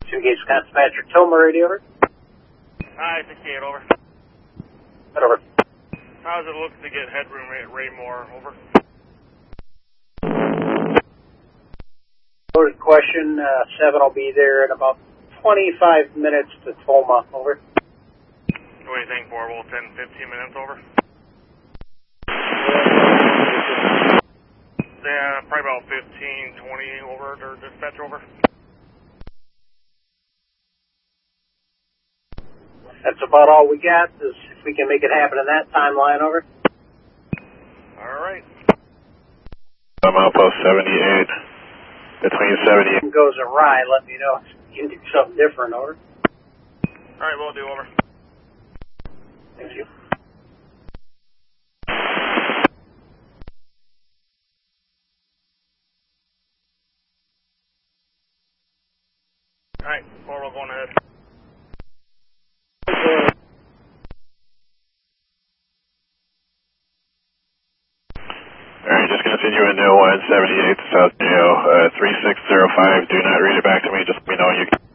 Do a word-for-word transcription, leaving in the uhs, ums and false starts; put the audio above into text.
Two Gates Dispatcher, Toma radio over. Hi, sixty-eight, over. Head over. How's it look to get headroom at Raymore, over? Loaded question, uh, seven will be there in about twenty-five minutes to Toma, over. What do you think, Borble? ten, fifteen minutes, over? Yeah, probably about fifteen, twenty, over, or dispatch, over. That's about all we got, is if we can make it happen in that timeline, over. All right. I'm outpost seventy-eight. Between seventy. If it goes awry, let me know. You can do something different, over. All right, we'll do, over. Thank you. All right, Borble going ahead. Alright, just continue into one seventy-eight South Geo, uh, three six zero five. Do not read it back to me, just let me know you can.